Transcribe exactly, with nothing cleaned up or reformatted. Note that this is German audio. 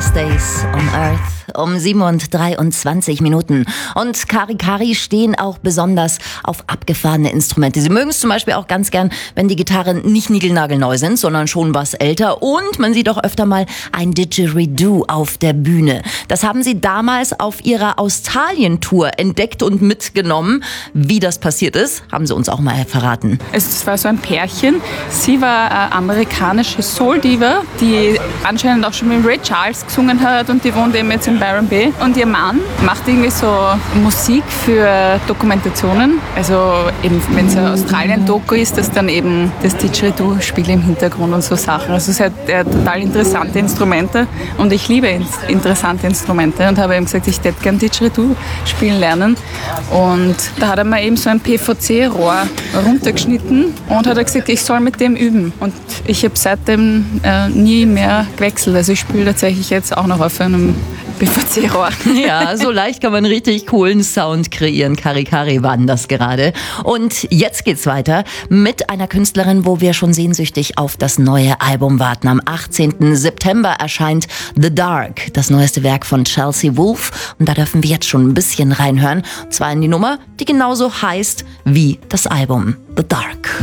Last Days on Earth um sieben Uhr dreiundzwanzig Minuten. Und Kari Kari stehen auch besonders auf abgefahrene Instrumente. Sie mögen es zum Beispiel auch ganz gern, wenn die Gitarren nicht niegelnagelneu sind, sondern schon was älter. Und man sieht auch öfter mal ein Didgeridoo auf der Bühne. Das haben sie damals auf ihrer Australien-Tour entdeckt und mitgenommen. Wie das passiert ist, haben sie uns auch mal verraten. Es war so ein Pärchen. Sie war eine amerikanische Soul-Diva, die anscheinend auch schon mit Ray Charles gesungen hat, und die wohnt eben jetzt in Byron Bay. Und ihr Mann macht irgendwie so Musik für Dokumentationen. Also eben, wenn es ein Australien-Doku ist, dass dann eben das Didgeridoo spielt im Hintergrund und so Sachen. Also es hat äh, total interessante Instrumente, und ich liebe in- interessante Instrumente, und habe eben gesagt, ich hätte gern Didgeridoo spielen lernen. Und da hat er mir eben so ein P V C-Rohr runtergeschnitten und hat er gesagt, ich soll mit dem üben. Und ich habe seitdem äh, nie mehr gewechselt. Also ich spiele tatsächlich jetzt auch noch auf einem P V C-Rohr. Ja, so leicht kann man richtig coolen Sound kreieren. Kari Kari waren das gerade. Und jetzt geht's weiter mit einer Künstlerin, wo wir schon sehnsüchtig auf das neue Album warten. Am achtzehnten September erscheint The Dark, das neueste Werk von Chelsea Wolfe. Und da dürfen wir jetzt schon ein bisschen reinhören. Und zwar in die Nummer, die genauso heißt wie das Album. The Dark.